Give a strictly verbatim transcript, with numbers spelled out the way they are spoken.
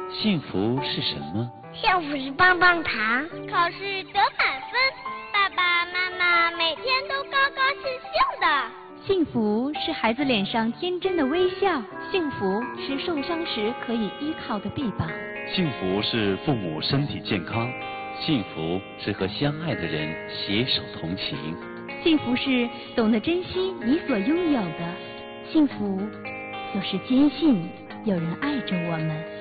幸福是什么？ 幸福是棒棒糖， 考试得满分，爸爸妈妈每天都高高兴兴的。 幸福是孩子脸上天真的微笑，幸福是受伤时可以依靠的臂膀。 幸福是父母身体健康，幸福是和相爱的人携手同行。 幸福是懂得珍惜你所拥有的，幸福就是坚信有人爱着我们。